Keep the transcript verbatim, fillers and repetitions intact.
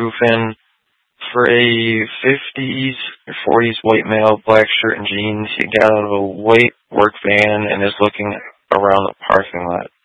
roof in. For a fifties or forties white male, black shirt and jeans, he got out of a white work van and is looking around the parking lot.